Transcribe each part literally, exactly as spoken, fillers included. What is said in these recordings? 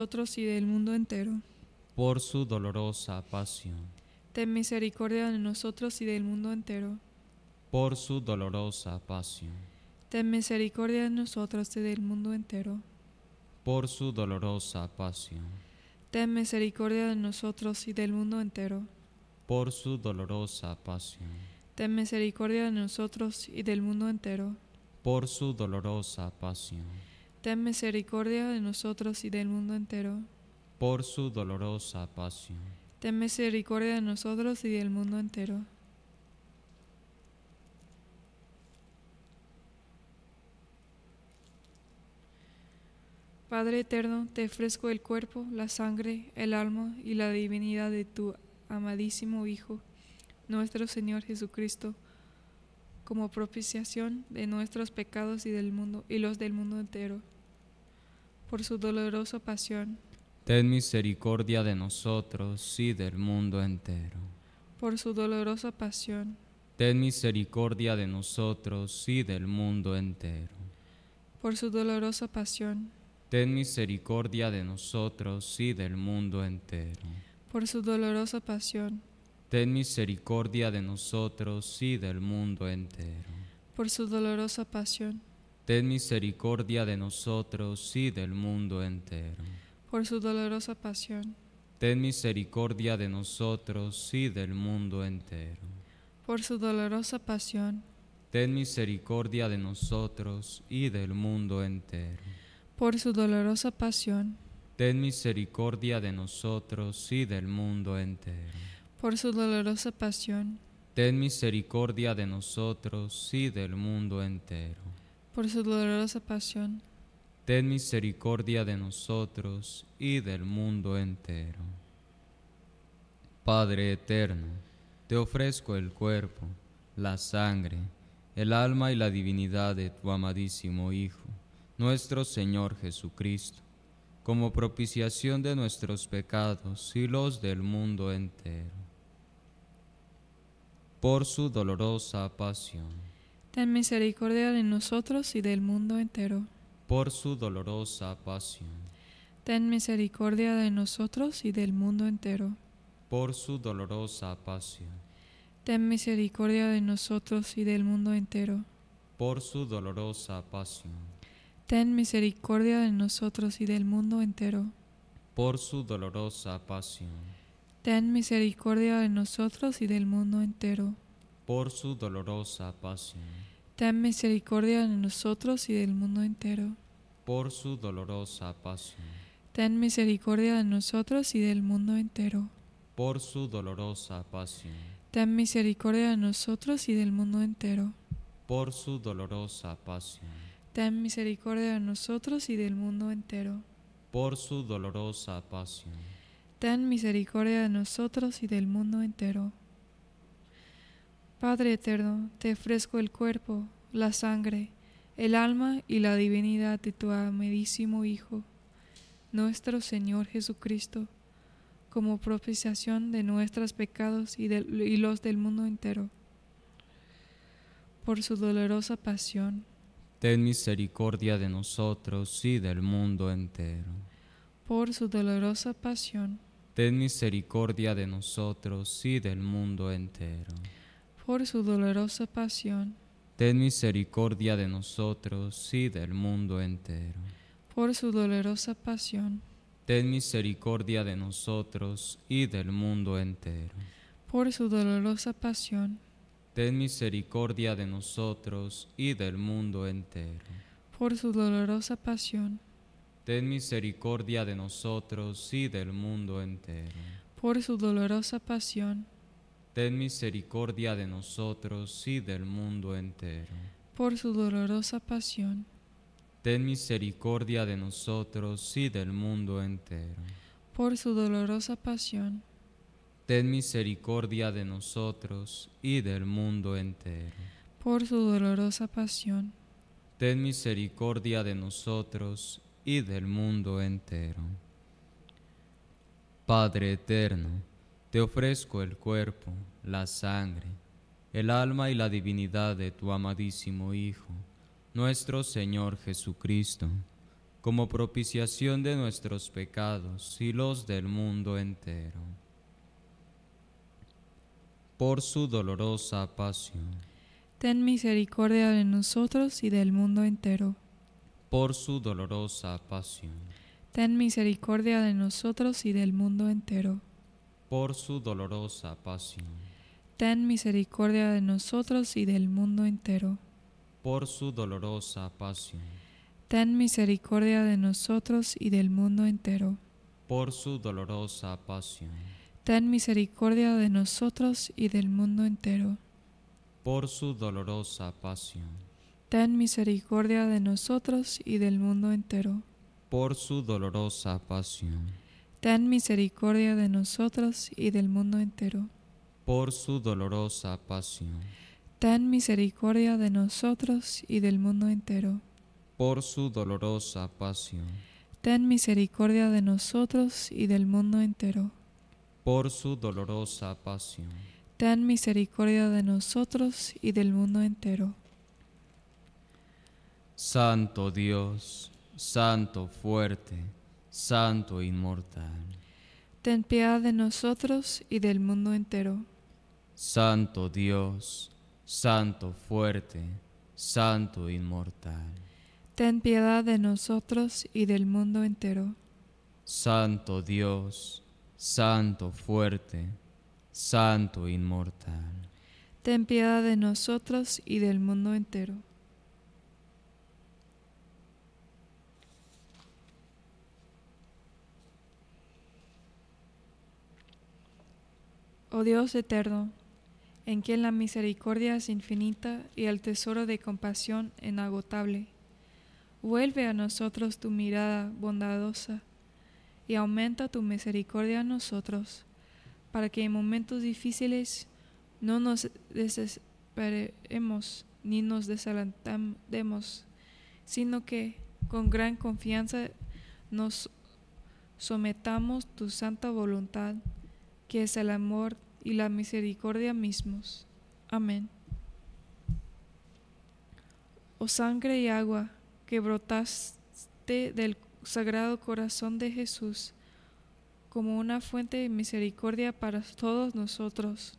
nosotros y del mundo entero. Por su dolorosa pasión. Ten misericordia de nosotros y del mundo entero. Por su dolorosa pasión. Ten misericordia de nosotros y del mundo entero. Por su dolorosa pasión. Ten misericordia de nosotros y del mundo entero. Por su dolorosa pasión. Ten misericordia de nosotros y del mundo entero. Por su dolorosa pasión. Ten misericordia de nosotros y del mundo entero. Por su dolorosa pasión. Ten misericordia de nosotros y del mundo entero. Padre eterno, te ofrezco el cuerpo, la sangre, el alma y la divinidad de tu amadísimo Hijo, nuestro Señor Jesucristo, como propiciación de nuestros pecados y del mundo y los del mundo entero. Por su dolorosa pasión. Ten misericordia de nosotros y del mundo entero. Por su dolorosa pasión. Ten misericordia de nosotros y del mundo entero. Por su dolorosa pasión. Ten misericordia de nosotros y del mundo entero. Por su dolorosa pasión. Ten misericordia de nosotros y del mundo entero. Por su dolorosa pasión. Ten misericordia de nosotros y del mundo entero. Por su dolorosa pasión. Ten misericordia de nosotros y del mundo entero. Por su dolorosa pasión. Ten misericordia de nosotros y del mundo entero. Por su dolorosa pasión. Ten misericordia de nosotros y del mundo entero. Por su dolorosa pasión. Ten misericordia de nosotros y del mundo entero. Por su dolorosa pasión. Ten misericordia de nosotros y del mundo entero. Padre eterno, te ofrezco el cuerpo, la sangre, el alma y la divinidad de tu amadísimo Hijo, nuestro Señor Jesucristo, como propiciación de nuestros pecados y los del mundo entero. Por su dolorosa pasión. Ten misericordia de nosotros y del mundo entero. Por su dolorosa pasión. Ten misericordia de nosotros y del mundo entero. Por su dolorosa pasión. Ten misericordia de nosotros y del mundo entero. Por su dolorosa pasión. Ten misericordia de nosotros y del mundo entero. Por su dolorosa pasión. Ten misericordia de nosotros y del mundo entero. Por su dolorosa pasión. Ten misericordia de nosotros y del mundo entero. Por su dolorosa pasión. Ten misericordia de nosotros y del mundo entero. Por su dolorosa pasión. Ten misericordia de nosotros y del mundo entero. Por su dolorosa pasión. Ten misericordia de nosotros y del mundo entero. Por su dolorosa pasión. Ten misericordia de nosotros y del mundo entero. Padre eterno, te ofrezco el cuerpo, la sangre, el alma y la divinidad de tu amadísimo Hijo, nuestro Señor Jesucristo, como propiciación de nuestros pecados y, de, y los del mundo entero. Por su dolorosa pasión. Ten misericordia de nosotros y del mundo entero. Por su dolorosa pasión. Ten misericordia de nosotros y del mundo entero. Por su dolorosa pasión. Ten misericordia de nosotros y del mundo entero. Por su dolorosa pasión. Ten misericordia de nosotros y del mundo entero. Por su dolorosa pasión. Ten misericordia de nosotros y del mundo entero. Por su dolorosa pasión. Ten misericordia de nosotros y del mundo entero. Por su dolorosa pasión. Ten misericordia de nosotros y del mundo entero. Por su dolorosa pasión. Ten misericordia de nosotros y del mundo entero. Por su dolorosa pasión. Ten misericordia de nosotros y del mundo entero. Por su dolorosa pasión. Ten misericordia de nosotros y del mundo entero. Padre eterno, te ofrezco el cuerpo, la sangre, el alma y la divinidad de tu amadísimo Hijo, nuestro Señor Jesucristo, como propiciación de nuestros pecados y los del mundo entero. Por su dolorosa pasión. Ten misericordia de nosotros y del mundo entero. Por su dolorosa pasión. Ten misericordia de nosotros y del mundo entero. Por su dolorosa pasión. Ten misericordia de nosotros y del mundo entero. Por su dolorosa pasión. Ten misericordia de nosotros y del mundo entero. Por su dolorosa pasión. Ten misericordia de nosotros y del mundo entero. Por su dolorosa pasión. Ten misericordia de nosotros y del mundo entero. Por su dolorosa pasión. Ten misericordia de nosotros y del mundo entero. Por su dolorosa pasión. Ten misericordia de nosotros y del mundo entero. Por su dolorosa pasión. Ten misericordia de nosotros y del mundo entero. Por su dolorosa pasión. Ten misericordia de nosotros y del mundo entero. Santo Dios, Santo fuerte, Santo inmortal. Ten piedad de nosotros y del mundo entero. Santo Dios, Santo fuerte, Santo inmortal. Ten piedad de nosotros y del mundo entero. Santo Dios, Santo fuerte, Santo inmortal. Ten piedad de nosotros y del mundo entero. Oh Dios eterno, en quien la misericordia es infinita y el tesoro de compasión inagotable, vuelve a nosotros tu mirada bondadosa y aumenta tu misericordia a nosotros, para que en momentos difíciles no nos desesperemos ni nos desalentemos, sino que con gran confianza nos sometamos tu santa voluntad, que es el amor y la misericordia mismos. Amén. Oh sangre y agua que brotaste del sagrado corazón de Jesús, como una fuente de misericordia para todos nosotros.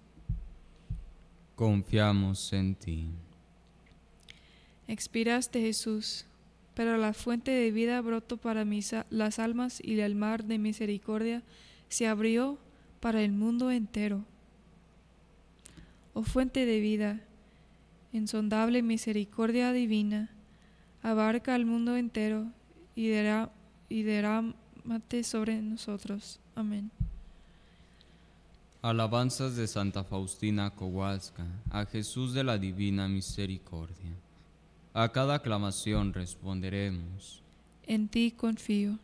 Confiamos en ti. Expiraste, Jesús, pero la fuente de vida brotó para mis, las almas, y el mar de misericordia se abrió para el mundo entero. Oh fuente de vida, insondable misericordia divina, abarca al mundo entero y, derá, y derrámate sobre nosotros. Amén. Alabanzas de Santa Faustina Kowalska, a Jesús de la Divina Misericordia. A cada aclamación responderemos: En ti confío.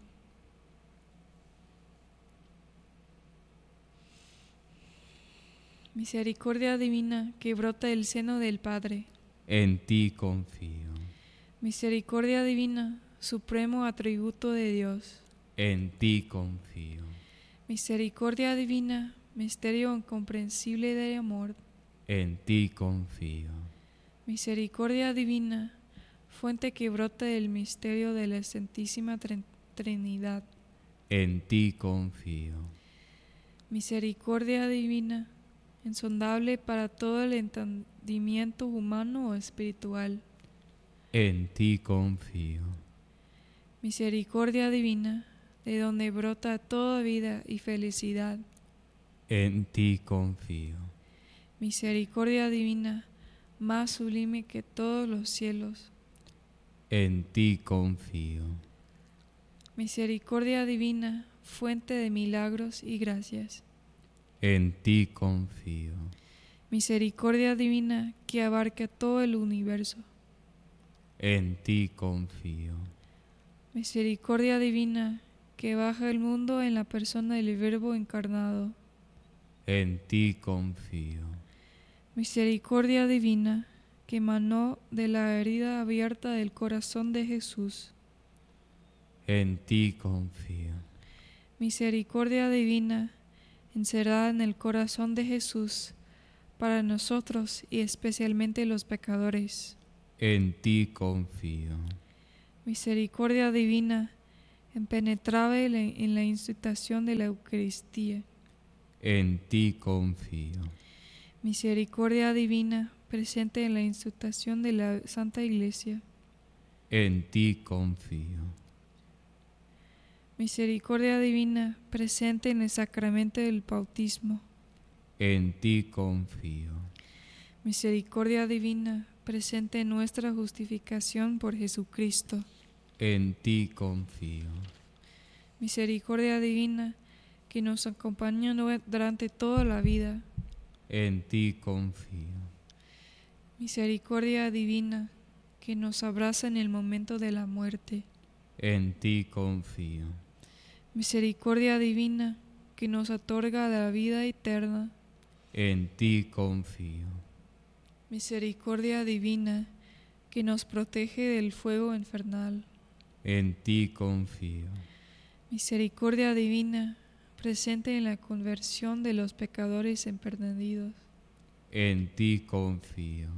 Misericordia divina que brota del seno del Padre. En ti confío. Misericordia divina, supremo atributo de Dios. En ti confío. Misericordia divina, misterio incomprensible de amor. En ti confío. Misericordia divina, fuente que brota del misterio de la Santísima Trinidad. En ti confío. Misericordia divina, insondable para todo el entendimiento humano o espiritual. En ti confío. Misericordia divina, de donde brota toda vida y felicidad. En ti confío. Misericordia divina, más sublime que todos los cielos. En ti confío. Misericordia divina, fuente de milagros y gracias. En ti confío. Misericordia divina que abarca todo el universo. En ti confío. Misericordia divina que baja el mundo en la persona del Verbo encarnado. En ti confío. Misericordia divina que emanó de la herida abierta del corazón de Jesús. En ti confío. Misericordia divina encerrada en el corazón de Jesús para nosotros y especialmente los pecadores. En ti confío. Misericordia divina, impenetrable en la, en la institución de la Eucaristía. En ti confío. Misericordia divina, presente en la institución de la Santa Iglesia. En ti confío. Misericordia divina, presente en el sacramento del bautismo. En ti confío. Misericordia divina, presente en nuestra justificación por Jesucristo. En ti confío. Misericordia divina, que nos acompaña durante toda la vida. En ti confío. Misericordia divina, que nos abraza en el momento de la muerte. En ti confío. Misericordia divina, que nos otorga la vida eterna. En ti confío. Misericordia divina, que nos protege del fuego infernal. En ti confío. Misericordia divina, presente en la conversión de los pecadores empedernidos. En ti confío.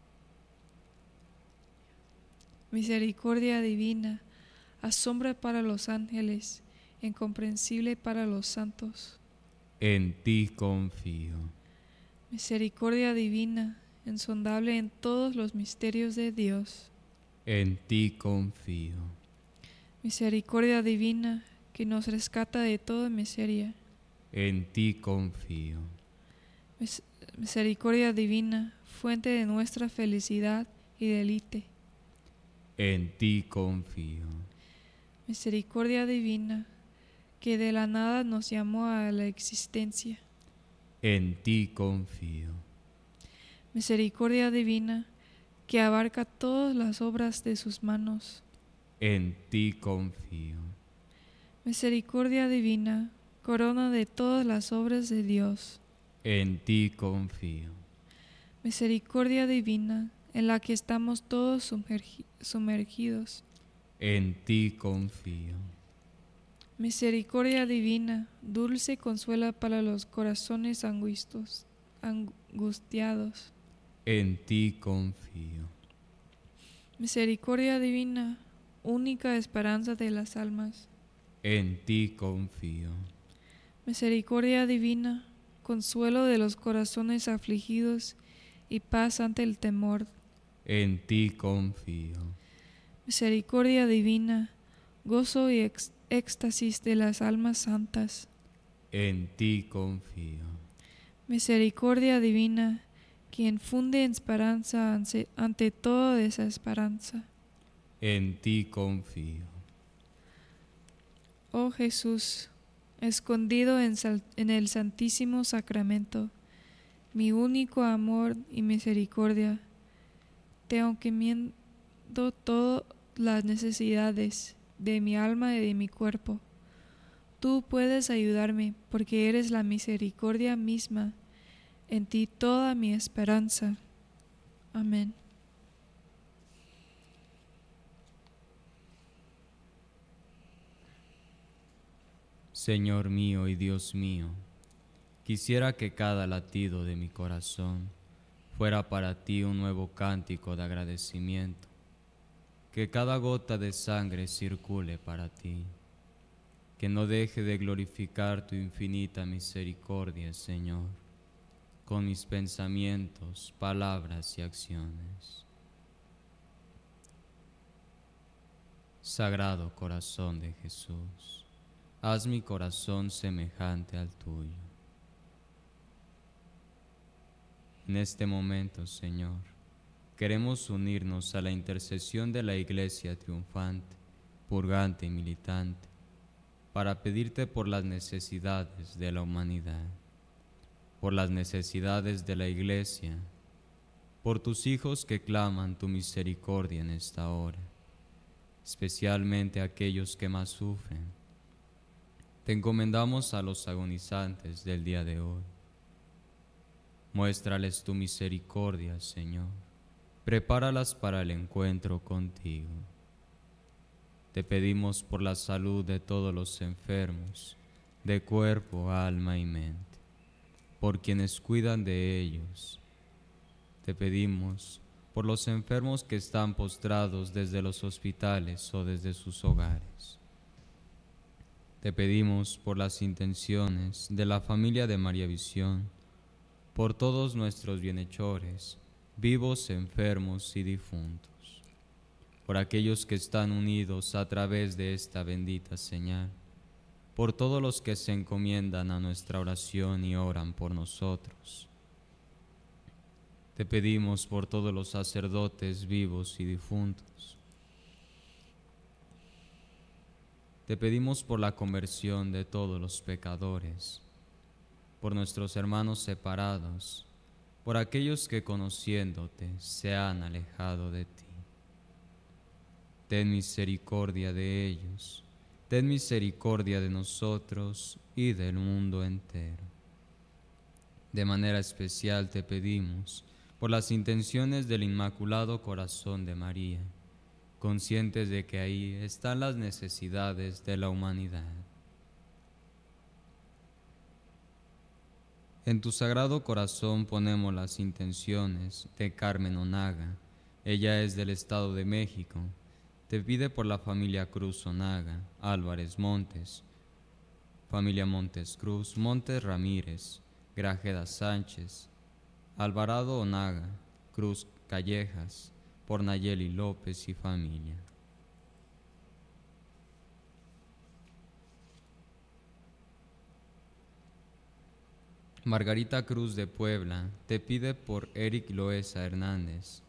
Misericordia divina, asombro para los ángeles, incomprensible para los santos. En ti confío. Misericordia divina, insondable en todos los misterios de Dios. En ti confío. Misericordia divina, que nos rescata de toda miseria. En ti confío. Mis- Misericordia divina, fuente de nuestra felicidad y deleite. En ti confío. Misericordia divina, que de la nada nos llamó a la existencia. En ti confío. Misericordia divina, que abarca todas las obras de sus manos. En ti confío. Misericordia divina, corona de todas las obras de Dios. En ti confío. Misericordia divina, en la que estamos todos sumergi- sumergidos. En ti confío. Misericordia divina, dulce consuela para los corazones angustios, angustiados. En ti confío. Misericordia divina, única esperanza de las almas. En ti confío. Misericordia divina, consuelo de los corazones afligidos y paz ante el temor. En ti confío. Misericordia divina, gozo y ex- éxtasis de las almas santas. En ti confío. Misericordia divina, que infunde esperanza ante, ante toda desesperanza. En ti confío. Oh Jesús, escondido en, sal- en el Santísimo Sacramento, mi único amor y misericordia, te encomiendo todas las necesidades de mi alma y de mi cuerpo. Tú puedes ayudarme porque eres la misericordia misma, en ti toda mi esperanza. Amén. Señor mío y Dios mío, quisiera que cada latido de mi corazón fuera para ti un nuevo cántico de agradecimiento, que cada gota de sangre circule para ti, que no deje de glorificar tu infinita misericordia, Señor, con mis pensamientos, palabras y acciones. Sagrado Corazón de Jesús, haz mi corazón semejante al tuyo. En este momento, Señor, queremos unirnos a la intercesión de la Iglesia triunfante, purgante y militante, para pedirte por las necesidades de la humanidad, por las necesidades de la Iglesia, por tus hijos que claman tu misericordia en esta hora, especialmente aquellos que más sufren. Te encomendamos a los agonizantes del día de hoy. Muéstrales tu misericordia, Señor. Prepáralas para el encuentro contigo. Te pedimos por la salud de todos los enfermos, de cuerpo, alma y mente, por quienes cuidan de ellos. Te pedimos por los enfermos que están postrados desde los hospitales o desde sus hogares. Te pedimos por las intenciones de la familia de María Visión, por todos nuestros bienhechores, vivos, enfermos y difuntos, por aquellos que están unidos a través de esta bendita señal, por todos los que se encomiendan a nuestra oración y oran por nosotros. Te pedimos por todos los sacerdotes vivos y difuntos. Te pedimos por la conversión de todos los pecadores, por nuestros hermanos separados, por aquellos que conociéndote se han alejado de ti. Ten misericordia de ellos, ten misericordia de nosotros y del mundo entero. De manera especial te pedimos por las intenciones del Inmaculado Corazón de María, conscientes de que ahí están las necesidades de la humanidad. En tu Sagrado Corazón ponemos las intenciones de Carmen Onaga. Ella es del Estado de México. Te pide por la familia Cruz Onaga, Álvarez Montes, familia Montes Cruz, Montes Ramírez, Grajeda Sánchez, Alvarado Onaga, Cruz Callejas, por Nayeli López y familia. Margarita Cruz de Puebla te pide por Eric Loesa Hernández.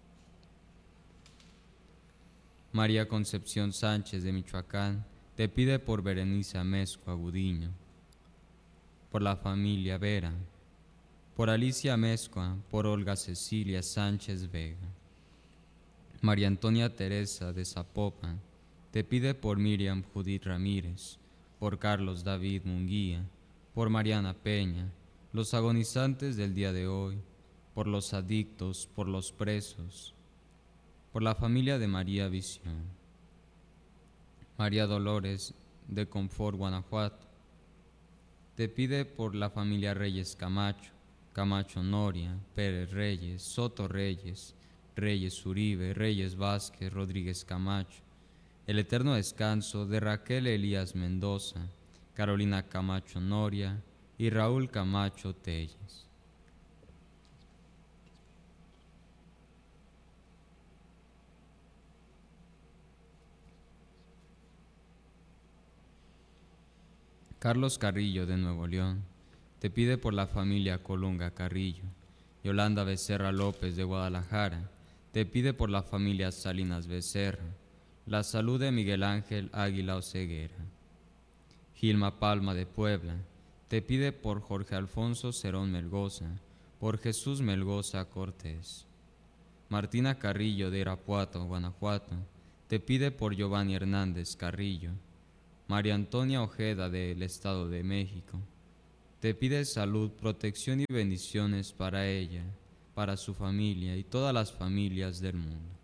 María Concepción Sánchez de Michoacán te pide por Berenice Amezcua Gudiño, por la familia Vera, por Alicia Amezcua, por Olga Cecilia Sánchez Vega. María Antonia Teresa de Zapopan te pide por Miriam Judith Ramírez, por Carlos David Munguía, por Mariana Peña, los agonizantes del día de hoy, por los adictos, por los presos, por la familia de María Visión. María Dolores de Confort, Guanajuato, te pide por la familia Reyes Camacho, Camacho Noria, Pérez Reyes, Soto Reyes, Reyes Uribe, Reyes Vázquez, Rodríguez Camacho, el eterno descanso de Raquel Elías Mendoza, Carolina Camacho Noria y Raúl Camacho Telles. Carlos Carrillo de Nuevo León te pide por la familia Colunga Carrillo. Yolanda Becerra López de Guadalajara te pide por la familia Salinas Becerra, la salud de Miguel Ángel Águila Oseguera. Gilma Palma de Puebla te pide por Jorge Alfonso Cerón Melgoza, por Jesús Melgoza Cortés. Martina Carrillo de Irapuato, Guanajuato, te pide por Giovanni Hernández Carrillo. María Antonia Ojeda del Estado de México te pide salud, protección y bendiciones para ella, para su familia y todas las familias del mundo.